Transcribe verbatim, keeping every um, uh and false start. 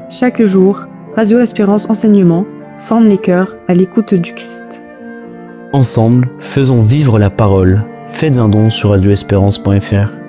Chaque jour, Radio Espérance Enseignement forme les cœurs à l'écoute du Christ. Ensemble, faisons vivre la parole. Faites un don sur radio espérance point f r.